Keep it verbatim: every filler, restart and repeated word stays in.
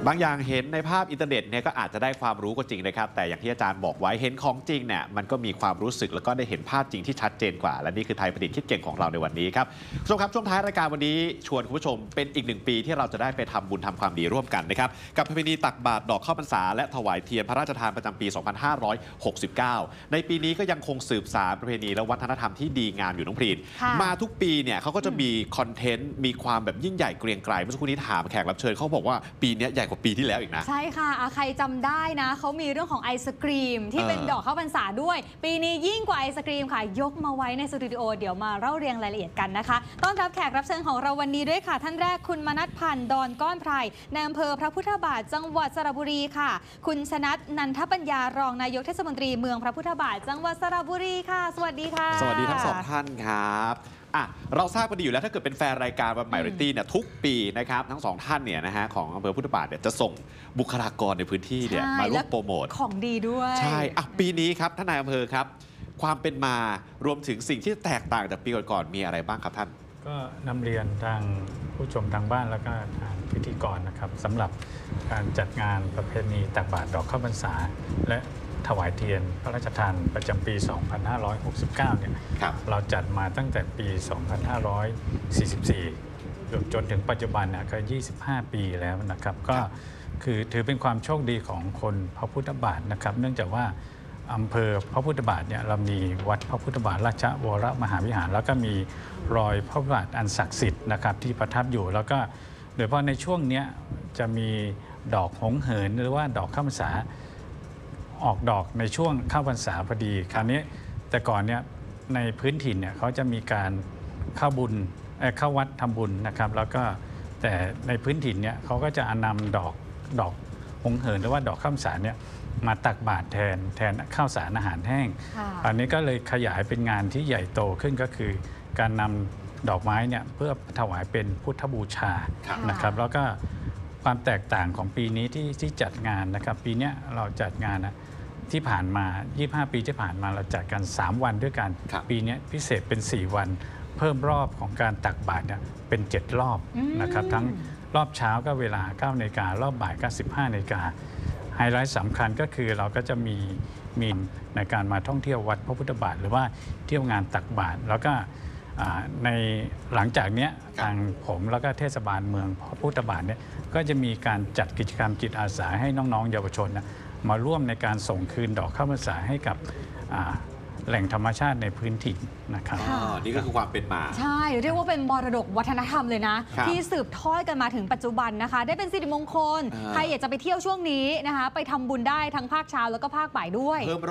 บางอย่างเห็นในภาพอินเทอร์เน็ตเนี่ยก็อาจจะได้ความรู้ก็จริงนะครับแต่อย่างที่อาจารย์บอกไว้เห็นของจริงเนี่ยมันก็มีความรู้สึกแล้วก็ได้เห็นภาพจริงที่ชัดเจนกว่าและนี่คือไทยประดิษฐ์คิดเก่งของเราในวันนี้ครับคุณผู้ชมครับช่วงท้ายรายการวันนี้ชวนคุณผู้ชมเป็นอีกหนึ่งปีที่เราจะได้ไปทำบุญทำความดีร่วมกันนะครับกับประเพณีตักบาตรดอกข้าวพรรษาและถวายเทียนพระราชทานประจำปี สองพันห้าร้อยหกสิบเก้า ในปีนี้ก็ยังคงสืบสานประเพณีและวัฒนธรรมที่ดีงามอยู่น้องพรีนมาทุกปีเนี่ยเขาก็จะมีคอนเทนต์มีความแบบยิ่งใหญ่เกรียงไกรเมื่อสักครู่นี้ถามแขกรับเชิญเขาบอกว่าปีนี้ใหญ่กว่าปีที่แล้วอีกนะใช่ค่ะใครจำได้นะเขามีเรื่องของไอศกรีมที่เป็นดอกข้าวพรรษาด้วยปีนี้ยิ่งกว่าไอศกรีมค่ะยกมาไว้ในสตูดิโอเดี๋ยวมาเล่าเรียงรายละเอียดกันนะคะต้อนรับแขกรับเชิญของเราวันนี้ด้วยค่ะท่านแรกคุณมนัสพันธ์ดอนก้อนไพรในอำเภอพระพุทธบาทจังหวัดสระบุรีค่ะคุณชนัทนันทปัญญารองนายกเทศมนตรีเมืองพระพุทธบาทจังหวัดสระบุรีค่ะสวัสดีค่ะสวัสดีทั้งสองท่านครับอ่ะเราทราบกันดีอยู่แล้วถ้าเกิดเป็นแฟนรายการแบบ Variety เนี่ยทุกปีนะครับทั้งสองท่านเนี่ยนะฮะของอำเภอพุทธบาทเนี่ยจะส่งบุคลากรในพื้นที่เนี่ยมาร่วมโปรโมทของดีด้วยใช่อ่ะปีนี้ครับท่านนายอำเภอครับความเป็นมารวมถึงสิ่งที่แตกต่างจากปีก่อนๆมีอะไรบ้างครับท่านก็นำเรียนทางผู้ชมทางบ้านแล้วก็ทางพิธีกรนะครับสำหรับการจัดงานประเพณีตักบาตรดอกข้าวพรรษาและถวายเทียนพระราชทานประจำปี สองพันห้าร้อยหกสิบเก้า เนี่ยเราจัดมาตั้งแต่ปี สองพันห้าร้อยสี่สิบสี่ จนถึงปัจจุบันนะก็ ยี่สิบห้า ปีแล้วนะครับก็คือถือเป็นความโชคดีของคนพระพุทธบาทนะครับเนื่องจากว่าอำเภอพระพุทธบาทเนี่ยเรามีวัดพระพุทธบาทราชวรมหาวิหารแล้วก็มีรอยพระพุทธบาทอันศักดิ์สิทธิ์นะครับที่ประทับอยู่แล้วก็โดยเฉพาะในช่วงนี้จะมีดอกหงเหินหรือว่าดอกข้าวพรรษาออกดอกในช่วงเข้าพรรษาพอดีคราวนี้แต่ก่อนเนี่ยในพื้นถิ่นเนี่ยเขาจะมีการเข้าบุญเข้าวัดทำบุญนะครับแล้วก็แต่ในพื้นถิ่นเนี่ยเขาก็จะนำดอกดอกหงเหินหรือว่าดอกข้าวพรรษาเนี่ยมาตักบาตรแทนแทนข้าวสารอาหารแห้งอันนี้ก็เลยขยายเป็นงานที่ใหญ่โตขึ้นก็คือการนำดอกไม้เนี่ยเพื่อถวายเป็นพุทธบูชานะครับแล้วก็ความแตกต่างของปีนี้ที่ที่จัดงานนะครับปีนี้เราจัดงานนะที่ผ่านมายี่สิบห้าปีที่ผ่านมาเราจัดกันสามวันด้วยกันปีนี้พิเศษเป็นสี่วันเพิ่มรอบของการตักบาตรเนี่ยเป็นเจ็ดรอบนะครับทั้งรอบเช้าก็เวลาเก้านาฬิการอบบ่ายก็สิบห้านาฬิกาไฮไลท์สำคัญก็คือเราก็จะมีมีในการมาท่องเที่ยววัดพระพุทธบาทหรือว่าเที่ยวงานตักบาตรแล้วก็ในหลังจากนี้ทางผมแล้วก็เทศบาลเมืองพระพุทธบาทเนี่ยก็จะมีการจัดกิจกรรมจิตอาสาให้น้องๆเยาวชนนะมาร่วมในการส่งคืนดอกข้าวพรรษาให้กับแหล่งธรรมชาติในพื้นถิ่นนะครับนี่ก็คือความเป็นมาใช่เรียกว่าเป็นมรดกวัฒนธรรมเลยนะที่สืบทอดกันมาถึงปัจจุบันนะคะได้เป็นสิริมงคลใครอยากจะไปเที่ยวช่วงนี้นะคะไปทำบุญได้ทั้งภาคเช้าแล้วก็ภาคบ่ายด้วย